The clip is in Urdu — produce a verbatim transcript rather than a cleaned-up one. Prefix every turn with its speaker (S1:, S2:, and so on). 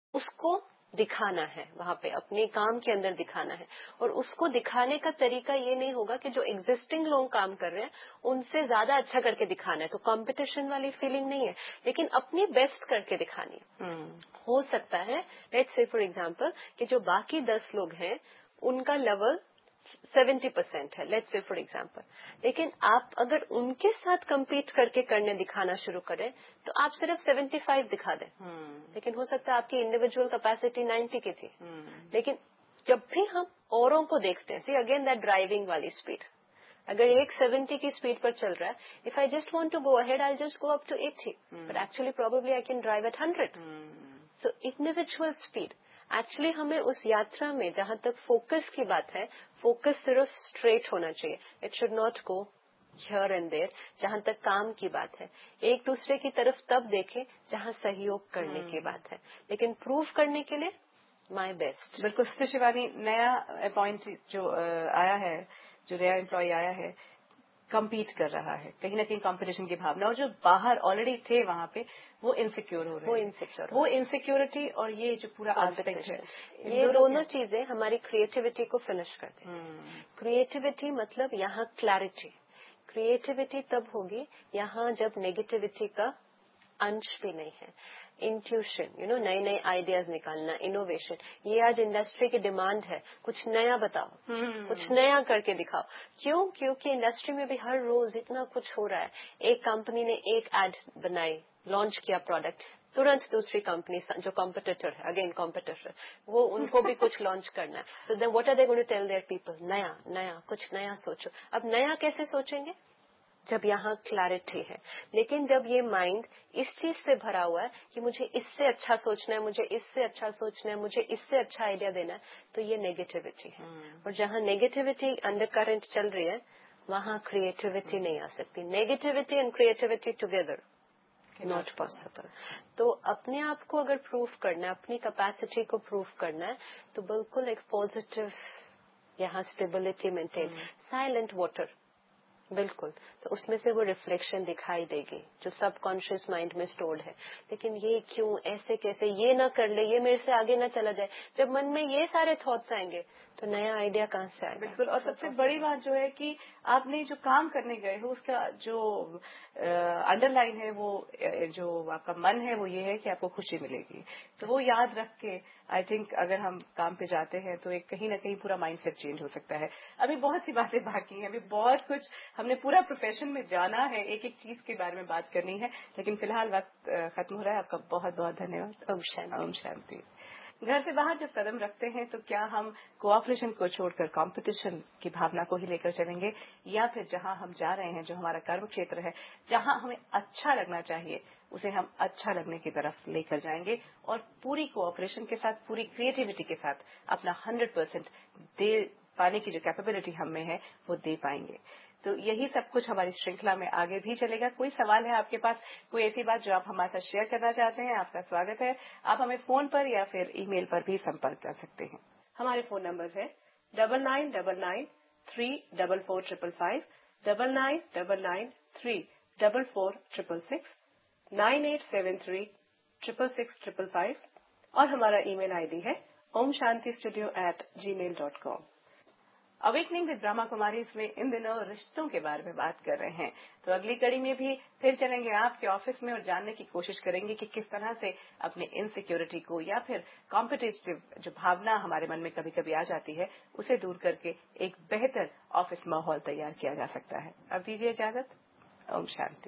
S1: اس کو دکھانا ہے، وہاں پہ اپنے کام کے اندر دکھانا ہے. اور اس کو دکھانے کا طریقہ یہ نہیں ہوگا کہ جو ایگزسٹنگ لوگ کام کر رہے ہیں ان سے زیادہ اچھا کر کے دکھانا ہے، تو کمپٹیشن والی فیلنگ نہیں ہے، لیکن اپنی بیسٹ کر کے دکھانی ہے. ہو سکتا ہے لیٹس سے فار ایگزامپل کہ جو باقی دس لوگ ہیں ان کا لیول سیونٹی پرسینٹ ہے، لیٹس سے فار ایگزامپل، لیکن آپ اگر ان کے ساتھ کمپیٹ کر کے کرنے دکھانا شروع کریں تو آپ صرف سیونٹی فائیو دکھا دیں، لیکن ہو سکتا ہے آپ کی انڈیویجل کیپیسٹی نائنٹی کی تھی. لیکن جب بھی ہم اوروں کو دیکھتے ہیں، سی اگین دیٹ ڈرائیونگ والی اسپیڈ، اگر ایک سیونٹی کی اسپیڈ پر چل رہا ہے، if I just want to go ahead I just go up to eighty, but actually probably I can drive eight hundred. So individual speed actually ہمیں اس یاترا میں جہاں تک فوکس کی بات ہے، فوکس صرف اسٹریٹ ہونا چاہیے، it should not go here and there. جہاں تک کام کی بات ہے ایک دوسرے کی طرف تب دیکھیں جہاں سہیوگ کرنے کی بات ہے، لیکن پروف کرنے کے لیے مائی بیسٹ.
S2: بالکل. سسٹر شیوانی، نیا اپوائنٹ جو آیا ہے، جو نیا امپلائی آیا ہے، کمپیٹ کر رہا ہے، کہیں نہ کہیں کمپٹیشن کی بھاونا، اور جو باہر آلریڈی تھے وہاں پہ وہ انسیکیور ہو رہے ہیں.
S1: وہ انسیکیور
S2: وہ انسیکیورٹی اور یہ جو پورا آسپیکٹ ہے،
S1: یہ دونوں چیزیں ہماری کریٹیوٹی کو فنش کرتے ہیں. کریٹیوٹی مطلب یہاں کلیرٹی. کریٹیوٹی تب ہوگی یہاں جب نیگیٹیوٹی کا انش بھی نہیں ہے. انٹیوشن، یو نو نئے نئے آئیڈیاز نکالنا، انوویشن، یہ آج انڈسٹری کی ڈیمانڈ ہے. کچھ نیا بتاؤ، کچھ نیا کر کے دکھاؤ. کیوں؟ کیونکہ انڈسٹری میں بھی ہر روز اتنا کچھ ہو رہا ہے. ایک کمپنی نے ایک ایڈ بنائی، لانچ کیا پروڈکٹ، ترنت دوسری کمپنی جو کمپٹیٹر ہے، اگین کمپٹیٹر، وہ ان کو بھی کچھ لانچ کرنا ہے. سو دین what are they going to tell their people? نیا نیا کچھ نیا سوچو. اب نیا کیسے سوچیں گے؟ جب یہاں کلیرٹی ہے. لیکن جب یہ مائنڈ اس چیز سے بھرا ہوا ہے کہ مجھے اس سے اچھا سوچنا ہے، مجھے اس سے اچھا سوچنا ہے، مجھے اس سے اچھا آئیڈیا دینا ہے، تو یہ نیگیٹیوٹی ہے. اور جہاں نیگیٹیوٹی انڈر کرنٹ چل رہی ہے وہاں کریٹیوٹی نہیں آ سکتی. Negativity and creativity together not possible. تو اپنے آپ کو اگر پروف کرنا ہے، اپنی کیپیسٹی کو پروف کرنا ہے، تو بالکل ایک پازیٹیو یہاں اسٹیبلٹی مینٹین. سائلنٹ واٹر، بالکل، تو اس میں سے وہ ریفلیکشن دکھائی دے گی جو سب کانشیس مائنڈ میں اسٹورڈ ہے. لیکن یہ کیوں، ایسے کیسے، یہ نہ کر لے، یہ میرے سے آگے نہ چلا جائے، جب من میں یہ سارے تھاٹس آئیں گے تو نیا آئیڈیا کہاں سے آئے گا؟
S2: بالکل. اور سب سے بڑی بات جو ہے کہ آپ نے جو کام کرنے گئے ہو اس کا جو انڈر لائن ہے، وہ جو آپ کا من ہے وہ یہ ہے کہ آپ کو خوشی ملے گی. تو وہ یاد رکھ کے آئی تھنک اگر ہم کام پہ جاتے ہیں تو ایک کہیں نہ کہیں پورا مائنڈ سیٹ چینج ہو سکتا ہے. ابھی بہت سی باتیں باقی ہیں، ابھی بہت کچھ ہم نے پورا پروفیشن میں جانا ہے، ایک ایک چیز کے بارے میں بات کرنی ہے، لیکن فی الحال وقت ختم ہو رہا ہے. آپ کا بہت بہت دھنیہ واد.
S1: اوم شانتی.
S2: اوم شانتی. گھر سے باہر جب قدم رکھتے ہیں تو کیا ہم کوآپریشن کو چھوڑ کر کمپٹیشن کی بھاونا کو ہی لے کر چلیں گے، یا پھر جہاں ہم جا رہے ہیں، جو ہمارا کرم چھیتر ہے، جہاں ہمیں اچھا لگنا چاہیے اسے ہم اچھا لگنے کی طرف لے کر جائیں گے اور پوری کوآپریشن کے ساتھ، پوری کریٹیوٹی کے ساتھ اپنا ہنڈریڈ پرسینٹ دے پانے کی جو کیپیبلٹی ہم میں ہے وہ دے پائیں گے. تو یہی سب کچھ ہماری شرنکھلا میں آگے بھی چلے گا. کوئی سوال ہے آپ کے پاس، کوئی ایسی بات جو آپ ہمارے ساتھ شیئر کرنا چاہتے ہیں، آپ کا سواگت ہے. آپ ہمیں فون پر یا پھر ای میل پر بھی سمپرک کر سکتے ہیں. ہمارے فون نمبر ہے double nine double nine three double four triple five, double nine double nine three double four triple six, nine eight seven three triple six triple five, اور ہمارا ای میل آئی ڈی ہے اوم شانتی studio at G mile dot com. Awakening with Brahma کماریز میں ان دنوں رشتوں کے بارے میں بات کر رہے ہیں، تو اگلی کڑی میں بھی پھر چلیں گے آپ کے آفس میں اور جاننے کی کوشش کریں گے کہ کس طرح سے اپنے انسیکیورٹی کو یا پھر کمپٹیٹیو جو بھاونا ہمارے من میں کبھی کبھی آ جاتی ہے اسے دور کر کے ایک بہتر آفس ماحول تیار کیا جا سکتا ہے. اب دیجیے اجازت. اوم شانتی.